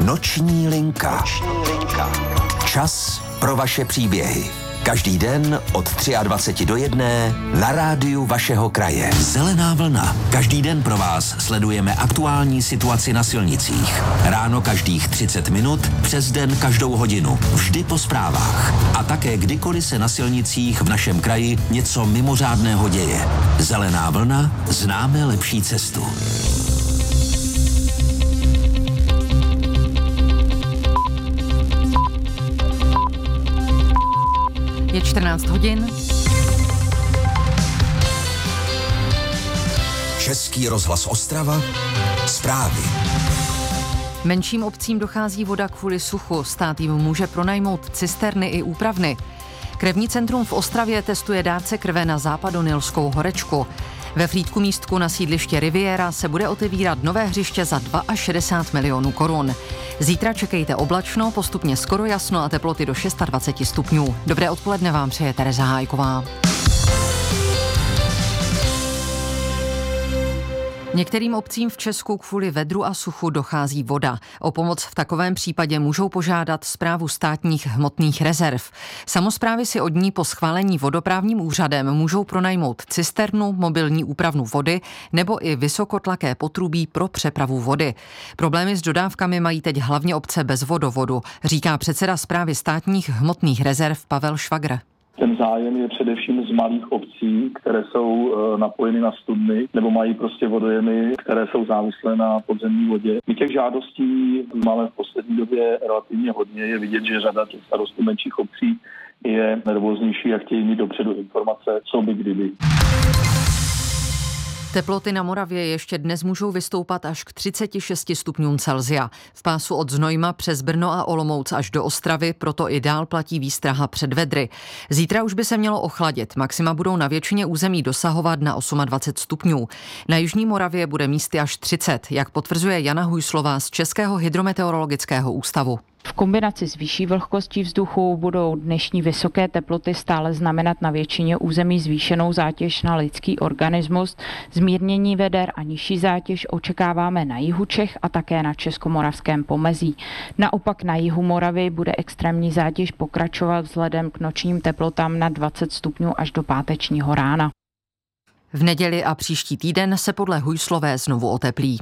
Noční linka. Čas pro vaše příběhy. Každý den od 23 do 1 na rádiu vašeho kraje. Zelená vlna. Každý den pro vás sledujeme aktuální situaci na silnicích. Ráno každých 30 minut, přes den každou hodinu. Vždy po zprávách. A také kdykoliv se na silnicích v našem kraji něco mimořádného děje. Zelená vlna, známe lepší cestu. Je 14 hodin. Český rozhlas Ostrava. Zprávy. Menším obcím dochází voda kvůli suchu. Stát jim může pronajmout cisterny i úpravny. Krevní centrum v Ostravě testuje dárce krve na západonilskou horečku. Ve Frýdku místku na sídliště Riviera se bude otevírat nové hřiště za 62 milionů korun. Zítra čekejte oblačno, postupně skoro jasno a teploty do 26 stupňů. Dobré odpoledne vám přeje Tereza Hájková. Některým obcím v Česku kvůli vedru a suchu dochází voda. O pomoc v takovém případě můžou požádat Správu státních hmotných rezerv. Samosprávy si od ní po schválení vodoprávním úřadem můžou pronajmout cisternu, mobilní úpravnu vody nebo i vysokotlaké potrubí pro přepravu vody. Problémy s dodávkami mají teď hlavně obce bez vodovodu, říká předseda Správy státních hmotných rezerv Pavel Švagr. Ten zájem je především z malých obcí, které jsou napojeny na studny nebo mají prostě vodojemy, které jsou závislé na podzemní vodě. My těch žádostí máme v poslední době relativně hodně. Je vidět, že řada těch starostů menších obcí je nervóznější a chtějí mít dopředu informace, co by kdyby. Teploty na Moravě ještě dnes můžou vystoupat až k 36 stupňům Celsia. V pásu od Znojma přes Brno a Olomouc až do Ostravy proto i dál platí výstraha před vedry. Zítra už by se mělo ochladit. Maxima budou na většině území dosahovat na 28 stupňů. Na jižní Moravě bude místy až 30, jak potvrzuje Jana Hujslová z Českého hydrometeorologického ústavu. V kombinaci s vyšší vlhkostí vzduchu budou dnešní vysoké teploty stále znamenat na většině území zvýšenou zátěž na lidský organismus. Zmírnění veder a nižší zátěž očekáváme na jihu Čech a také na českomoravském pomezí. Naopak na jihu Moravy bude extrémní zátěž pokračovat vzhledem k nočním teplotám na 20 stupňů až do pátečního rána. V neděli a příští týden se podle Hujslové znovu oteplí.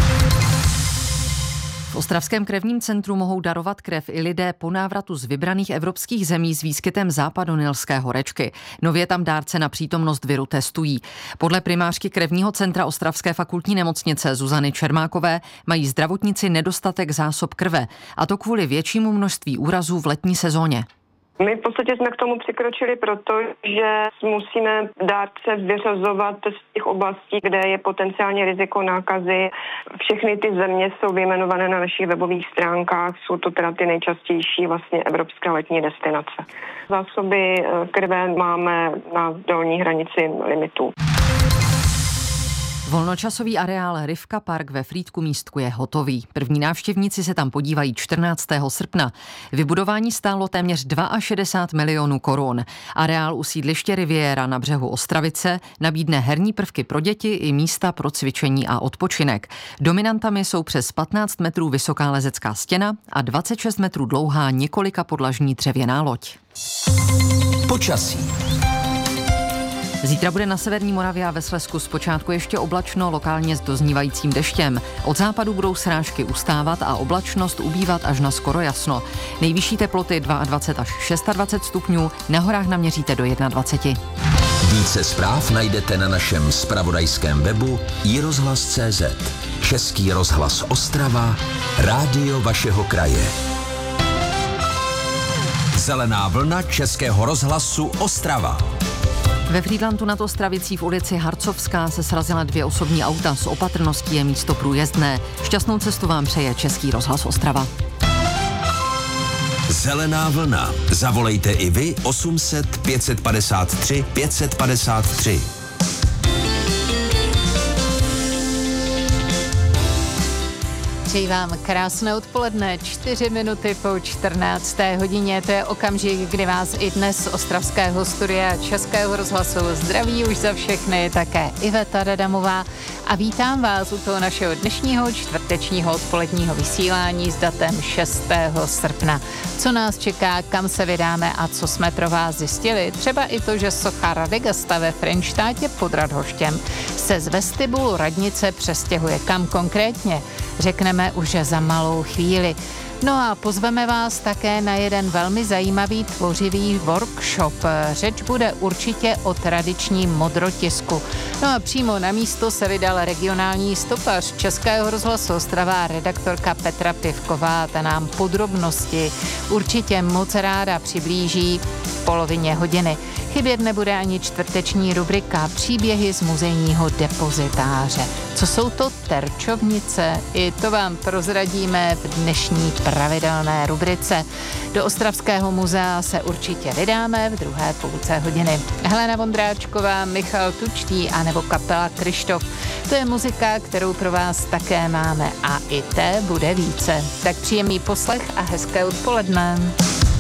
V Ostravském krevním centru mohou darovat krev i lidé po návratu z vybraných evropských zemí s výskytem západonilské horečky. Nově tam dárce na přítomnost viru testují. Podle primářky krevního centra Ostravské fakultní nemocnice Zuzany Čermákové mají zdravotníci nedostatek zásob krve, a to kvůli většímu množství úrazů v letní sezóně. My v podstatě jsme k tomu přikročili, protože musíme dárce vyřazovat z těch oblastí, kde je potenciálně riziko nákazy. Všechny ty země jsou vyjmenované na našich webových stránkách, jsou to teda ty nejčastější vlastně evropské letní destinace. Zásoby krve máme na dolní hranici limitů. Volnočasový areál Rivka Park ve Frýdku místku je hotový. První návštěvníci se tam podívají 14. srpna. Vybudování stálo téměř 62 milionů korun. Areál u sídliště Riviera na břehu Ostravice nabídne herní prvky pro děti i místa pro cvičení a odpočinek. Dominantami jsou přes 15 metrů vysoká lezecká stěna a 26 metrů dlouhá několika podlažní dřevěná loď. Počasí. Zítra bude na severní Moravě a ve Slezsku zpočátku ještě oblačno, lokálně s doznívajícím deštěm. Od západu budou srážky ustávat a oblačnost ubývat až na skoro jasno. Nejvyšší teploty 22 až 26 stupňů, na horách naměříte do 21. Více zpráv najdete na našem zpravodajském webu iRozhlas.cz. Český rozhlas Ostrava, rádio vašeho kraje. Zelená vlna Českého rozhlasu Ostrava. Ve Frýdlantu nad Ostravicí v ulici Harcovská se srazila 2 osobní auta. S opatrností je místo průjezdné. Šťastnou cestu vám přeje Český rozhlas Ostrava. Zelená vlna. Zavolejte i vy 800 553 553. Přeji vám krásné odpoledne, 4 minuty po 14. hodině. To je okamžik, kdy vás i dnes z ostravského studia Českého rozhlasu zdraví už za všechny také Iveta Radamová a vítám vás u toho našeho dnešního čtvrtečního odpoledního vysílání s datem 6. srpna. Co nás čeká, kam se vydáme a co jsme pro vás zjistili? Třeba i to, že socha Radegasta ve Frenštátě pod Radhoštěm se z vestibulu radnice přestěhuje. Kam konkrétně? Řekneme už za malou chvíli. No a pozveme vás také na jeden velmi zajímavý tvořivý workshop. Řeč bude určitě o tradičním modrotisku. No a přímo na místo se vydal regionální stopař Českého rozhlasu Ostrava redaktorka Petra Pivková. Ta nám podrobnosti určitě moc ráda přiblíží v polovině hodiny. Chybět nebude ani čtvrteční rubrika Příběhy z muzejního depozitáře. Co jsou to terčovnice? I to vám prozradíme v dnešní pravidelné rubrice. Do Ostravského muzea se určitě vydáme v druhé půlce hodiny. Helena Vondráčková, Michal Tučtý a nebo kapela Kryštof. To je muzika, kterou pro vás také máme a i té bude více. Tak příjemný poslech a hezké odpoledne.